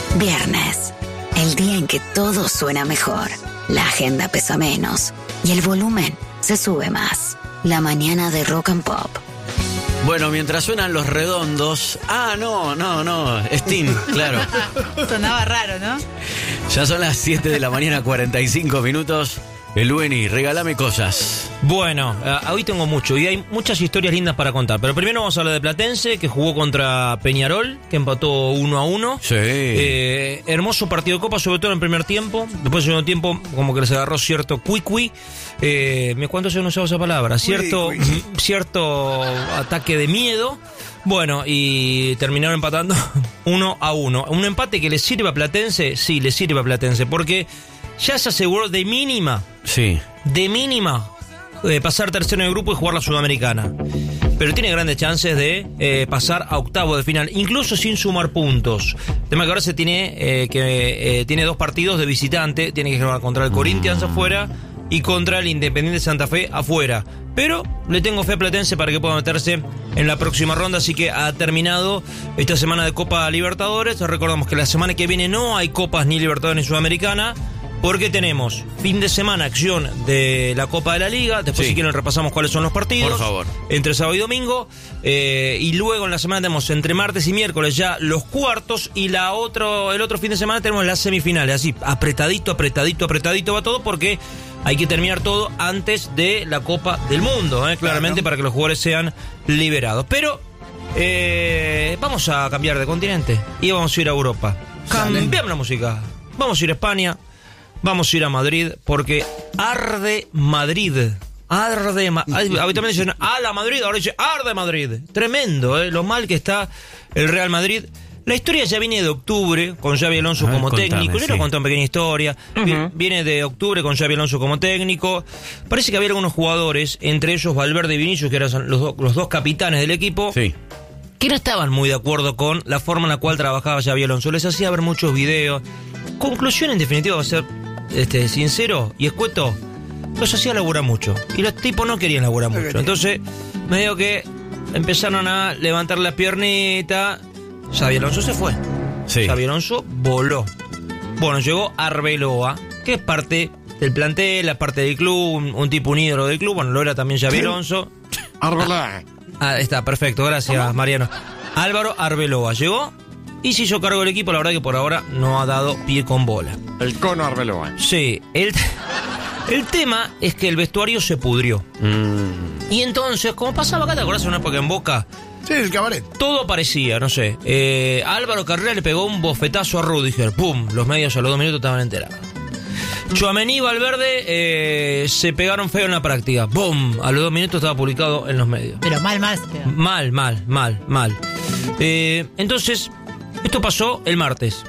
Viernes, el día en que todo suena mejor. La agenda pesa menos y el volumen se sube más. La mañana de Rock and Pop. Bueno, mientras suenan Los Redondos... no, Sting, claro. Sonaba raro, ¿no? Ya son las 7 de la mañana, 45 minutos. El Beni, regálame cosas. Bueno, hoy tengo mucho y hay muchas historias lindas para contar. Pero primero vamos a hablar de Platense, que jugó contra Peñarol, que empató 1-1. Sí. Hermoso partido de Copa, sobre todo en el primer tiempo. Después del segundo tiempo, como que les agarró cierto cuicui. ¿Cuánto se usaba esa palabra? Cierto ataque de miedo. Bueno, y terminaron empatando 1-1. Un empate que le sirve a Platense, sí, le sirve a Platense, porque ya se aseguró de mínima pasar tercero en el grupo y jugar la Sudamericana. Pero tiene grandes chances de pasar a octavo de final, incluso sin sumar puntos. El tema que ahora se tiene tiene 2 partidos de visitante, tiene que jugar contra el Corinthians afuera y contra el Independiente Santa Fe afuera. Pero le tengo fe a Platense para que pueda meterse en la próxima ronda. Así que ha terminado esta semana de Copa Libertadores. Recordamos que la semana que viene no hay Copas ni Libertadores ni Sudamericana, porque tenemos fin de semana acción de la Copa de la Liga. Después, si quieren, repasamos cuáles son los partidos. Por favor. Entre sábado y domingo. Y luego en la semana tenemos entre martes y miércoles ya los cuartos. Y el otro fin de semana tenemos las semifinales. Así, apretadito va todo, porque hay que terminar todo antes de la Copa del Mundo, claramente, para que los jugadores sean liberados. Pero vamos a cambiar de continente y vamos a ir a Europa. Cambiamos la música. Vamos a ir a España. Vamos a ir a Madrid, porque arde Madrid. Habitualmente dicen a la Madrid, ahora dice arde Madrid. Tremendo, lo mal que está el Real Madrid. La historia ya viene de octubre, con Xabi Alonso como técnico. Yo les conté una pequeña historia. Viene de octubre con Xabi Alonso como técnico. Parece que había algunos jugadores, entre ellos Valverde y Vinicius, que eran los dos capitanes del equipo, que no estaban muy de acuerdo con la forma en la cual trabajaba Xabi Alonso. Les hacía ver muchos videos. Conclusión, en definitiva, va a ser sincero y escueto, los hacía laburar mucho y los tipos no querían laburar mucho. Entonces medio que empezaron a levantar la piernita. Xabi Alonso se fue. Xabi Alonso voló. Bueno, llegó Arbeloa, que es parte del plantel, la parte del club, un tipo, un ídolo del club. Bueno, lo era también Xabi Alonso. Arbeloa. Está perfecto, gracias Mariano. Álvaro Arbeloa llegó y se hizo cargo del equipo. La verdad que por ahora no ha dado pie con bola. El cono Arbeloa. Sí, el tema es que el vestuario se pudrió. Y entonces, como pasaba acá, ¿te acordás en una época en Boca? Sí, el cabaret. Todo parecía, no sé. Álvaro Carrera le pegó un bofetazo a Rudiger. ¡Pum! Los medios a los 2 minutos estaban enterados. Tchouaméni y Valverde se pegaron feo en la práctica. ¡Pum! A los 2 minutos estaba publicado en los medios. Pero mal. Entonces, esto pasó el martes.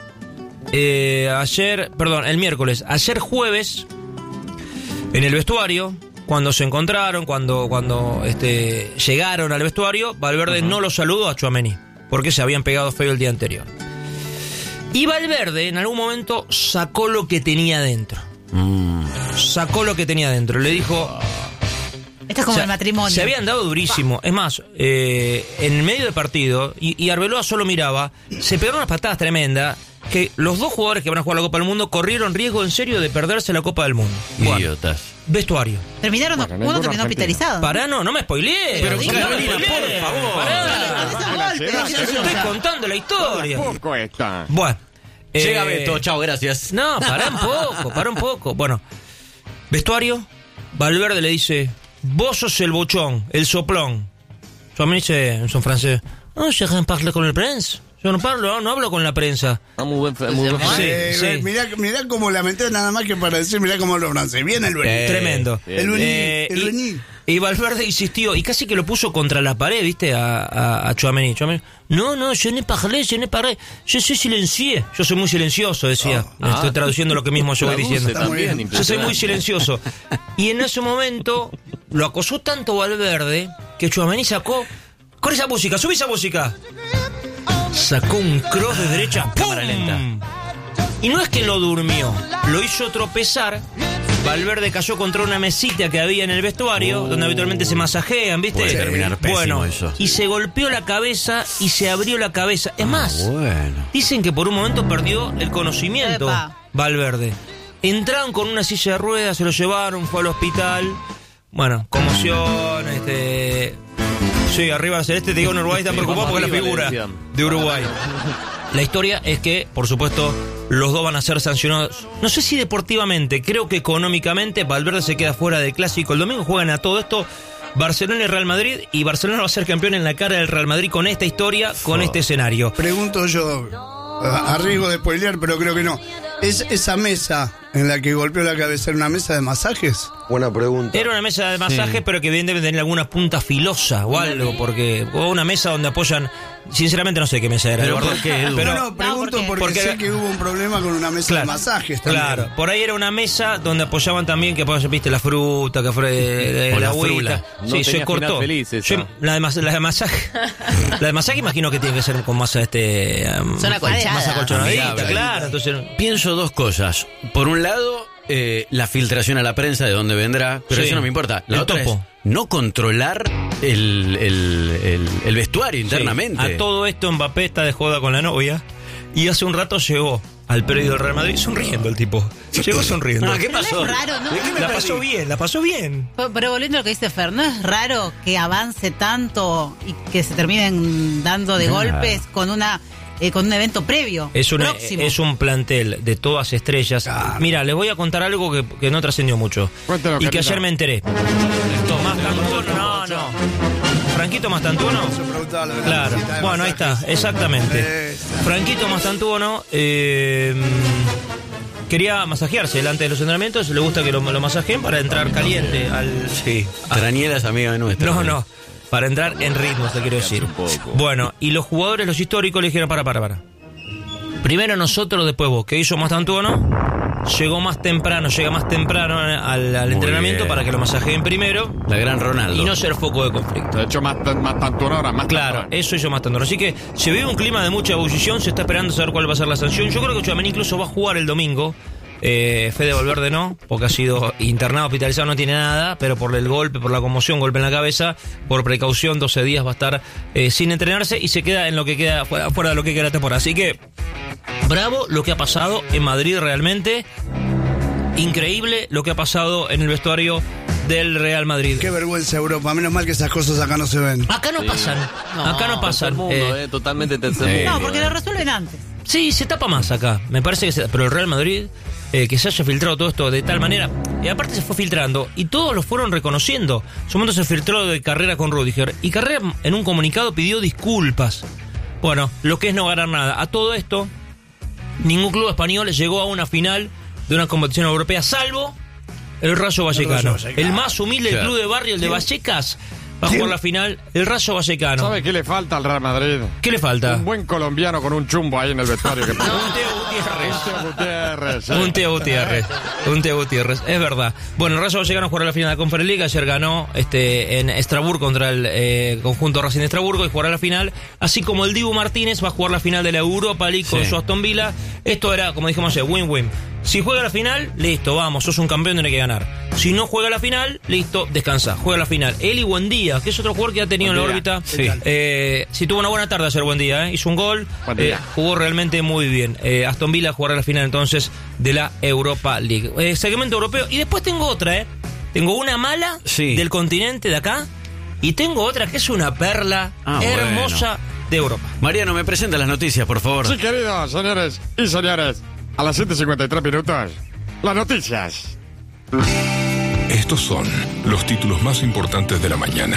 El miércoles. Ayer jueves, en el vestuario, cuando se encontraron, cuando llegaron al vestuario, Valverde no lo saludó a Tchouaméni, porque se habían pegado feo el día anterior. Y Valverde en algún momento sacó lo que tenía dentro. Le dijo... Esto es como el matrimonio. Se habían dado durísimo. Es más, en el medio del partido, y Arbeloa solo miraba, se pegaron unas patadas tremendas, que los 2 jugadores que van a jugar la Copa del Mundo corrieron riesgo en serio de perderse la Copa del Mundo. Idiotas. Vestuario. Uno terminó hospitalizado. Pará, no me spoilees. Pero Carolina, por favor. Pará. Estoy contando la historia. Poco esta. Bueno. Llega Beto, chao, gracias. No, pará un poco. Bueno, vestuario, Valverde le dice: vos sos el bochón, el soplón. Yo me dice en son francés: je ne parle con el prensa. Yo no hablo con la prensa. Muy buen. Sí. Mirá cómo lamenté nada más que para decir, mirá cómo lo francés. Bien el Beni. Tremendo. El Beni. Y Valverde insistió y casi que lo puso contra la pared, ¿viste? A Tchouaméni. No, je ne parle. Je suis silencieux. Yo soy muy silencioso, decía. Estoy traduciendo lo que mismo yo voy diciendo. Yo soy muy silencioso. Y en ese momento lo acosó tanto Valverde que Tchouaméni sacó... Con esa música, subí esa música. Sacó un cross de derecha, cámara lenta. Y no es que lo durmió, lo hizo tropezar Valverde cayó contra una mesita que había en el vestuario, donde habitualmente se masajean, ¿viste? Puede terminar pésimo bueno, eso. Y se golpeó la cabeza y se abrió la cabeza. Es más, Bueno. dicen que por un momento perdió el conocimiento. Epa. Valverde. Entraron con una silla de ruedas, se lo llevaron, fue al hospital. Bueno, conmoción, Sí, arriba la celeste, te digo, en Uruguay están preocupados porque es la figura de Uruguay. La historia es que, por supuesto, los dos van a ser sancionados. No sé si deportivamente, creo que económicamente. Valverde se queda fuera del clásico. El domingo juegan a todo esto Barcelona y Real Madrid. Y Barcelona va a ser campeón en la cara del Real Madrid con esta historia, con este escenario. Pregunto yo, a riesgo de spoilear, pero creo que no. ¿Es esa mesa en la que golpeó la cabeza era una mesa de masajes? Buena pregunta. Era una mesa de masaje, pero que bien debe tener alguna punta filosa o algo, porque o una mesa donde apoyan. Sinceramente no sé qué mesa era. ¿Pero Eduardo. por qué, Edu? Pero No, pregunto porque sé que hubo un problema con una mesa de masajes también. Claro, por ahí era una mesa donde apoyaban también que viste la fruta, que fue O la la agüita. frula. No Sí, se tenía cortó. final feliz esa. La de masaje. La de masaje imagino que tiene que ser con masa Son acolchadas. masa acolchonadita, Amigable. claro. Entonces Pienso dos cosas. Por un lado, la filtración a la prensa de dónde vendrá, pero Sí. eso no me importa. La El otra topo. es no controlar el vestuario internamente. Sí. A todo esto Mbappé está de joda con la novia y hace un rato llegó al predio del Real Madrid sonriendo el tipo. Llegó sonriendo. Ah, ¿qué pasó? No es raro, ¿no? ¿De qué me La perdí? pasó bien. Pero volviendo a lo que dice Fer, ¿no es raro que avance tanto y que se terminen dando de Claro. golpes con un evento previo? Es un plantel de todas estrellas. Mira, les voy a contar algo que no trascendió mucho. Cuéntelo, Y que capitán. ayer me enteré. No. Franquito Mastantuono. Se preguntaba lo de la Claro. mesita de Bueno, ahí está, masajes. exactamente. Franquito Mastantuono quería masajearse delante de los entrenamientos. Le gusta que lo masajeen para entrar caliente al... Sí. Traniela es amiga de nuestra. No. Para entrar en ritmo, te quiero decir. Bueno, y los jugadores, los históricos, le dijeron, para. Primero nosotros, después vos. ¿Qué hizo Mastantuono? Llega más temprano al entrenamiento bien. para que lo masajeen primero La gran Ronaldo. y no ser foco de conflicto. De hecho, más tanto ahora, más Claro, tanto. eso hizo Mastantuono. Así que se vive un clima de mucha ebullición, se está esperando saber cuál va a ser la sanción. Yo creo que Tchouaméni incluso va a jugar el domingo. Fede Valverde no, porque ha sido internado, hospitalizado, no tiene nada, pero por el golpe, por la conmoción, golpe en la cabeza, por precaución, 12 días va a estar sin entrenarse y se queda en lo que queda fuera de lo que queda la temporada. Así que, bravo lo que ha pasado en Madrid realmente. Increíble lo que ha pasado en el vestuario del Real Madrid. Qué vergüenza Europa, menos mal que esas cosas acá no se ven. Acá no pasan, acá no pasan. Tercer mundo, totalmente tercer mundo. No, porque lo resuelven antes. Sí, se tapa más acá. Me parece que pero el Real Madrid, que se haya filtrado todo esto de tal manera, y aparte se fue filtrando, y todos lo fueron reconociendo. En su momento se filtró de Carrera con Rüdiger, y Carrera en un comunicado pidió disculpas. Bueno, lo que es no ganar nada. A todo esto, ningún club español llegó a una final de una competición europea, salvo el Rayo Vallecano. El más humilde Claro. club de barrio, el de Vallecas, va a jugar la final, el Rayo Vallecano. ¿Sabe qué le falta al Real Madrid? ¿Qué le falta? Un buen colombiano con un chumbo ahí en el vestuario. Que Un Teo Gutiérrez. Gutiérrez. Un Teo Gutiérrez, es verdad. Bueno, el Rayo Vallecano jugará la final de la Conference League. Ayer ganó en Estrasburgo contra el conjunto Racing de Estrasburgo y jugará la final. Así como el Dibu Martínez va a jugar la final de la Europa League con Sí. su Aston Villa. Esto era, como dijimos ayer, win-win. Si juega la final, listo, vamos, sos un campeón, tenés que ganar. Si no juega la final, listo, descansa. Juega la final. Eli Buendía, que es otro jugador que ha tenido en la Buendía. órbita. Sí, tuvo una buena tarde ayer Buendía, hizo un gol. Buendía. Jugó realmente muy bien. Aston Villa jugará la final entonces de la Europa League. Segmento europeo. Y después tengo otra, Tengo una mala Sí. del continente de acá. Y tengo otra que es una perla hermosa de Europa. Mariano, me presenta las noticias, por favor. Sí, queridos señores y señores, a las 7:53 minutos, las noticias. Estos son los títulos más importantes de la mañana.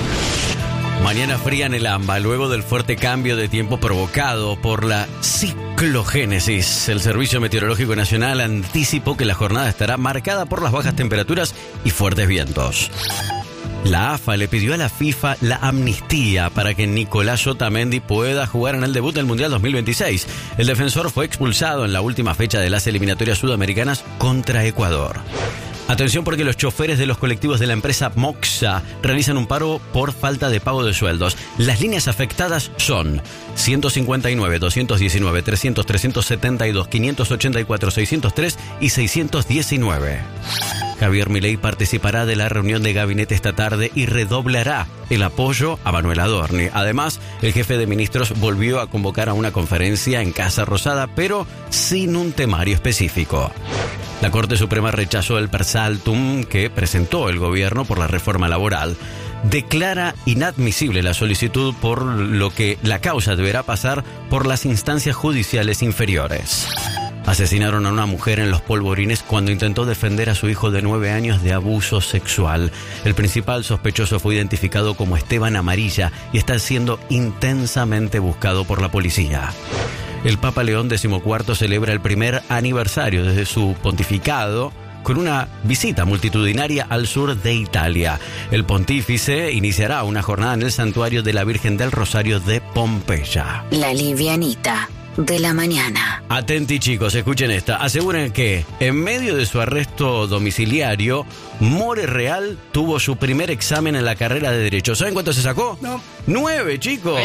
Mañana fría en el AMBA, luego del fuerte cambio de tiempo provocado por la ciclogénesis. El Servicio Meteorológico Nacional anticipó que la jornada estará marcada por las bajas temperaturas y fuertes vientos. La AFA le pidió a la FIFA la amnistía para que Nicolás Otamendi pueda jugar en el debut del Mundial 2026. El defensor fue expulsado en la última fecha de las eliminatorias sudamericanas contra Ecuador. Atención porque los choferes de los colectivos de la empresa Moxa realizan un paro por falta de pago de sueldos. Las líneas afectadas son 159, 219, 300, 372, 584, 603 y 619. Javier Milei participará de la reunión de gabinete esta tarde y redoblará el apoyo a Manuel Adorni. Además, el jefe de ministros volvió a convocar a una conferencia en Casa Rosada, pero sin un temario específico. La Corte Suprema rechazó el persaltum que presentó el gobierno por la reforma laboral. Declara inadmisible la solicitud, por lo que la causa deberá pasar por las instancias judiciales inferiores. Asesinaron a una mujer en Los Polvorines cuando intentó defender a su hijo de 9 años de abuso sexual. El principal sospechoso fue identificado como Esteban Amarilla y está siendo intensamente buscado por la policía. El Papa León XIV celebra el primer aniversario desde su pontificado con una visita multitudinaria al sur de Italia. El pontífice iniciará una jornada en el santuario de la Virgen del Rosario de Pompeya. La livianita de la mañana. Atenti chicos, escuchen esta. Aseguran que en medio de su arresto domiciliario, More Real tuvo su primer examen en la carrera de Derecho. ¿Saben cuánto se sacó? No. 9, chicos.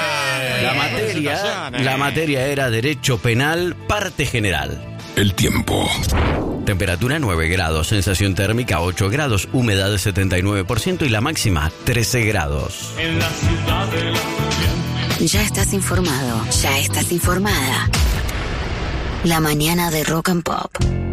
La materia era Derecho Penal, parte general. El tiempo. Temperatura 9 grados, sensación térmica 8 grados, humedad 79% y la máxima 13 grados. Ya estás informado, ya estás informada. La mañana de Rock and Pop.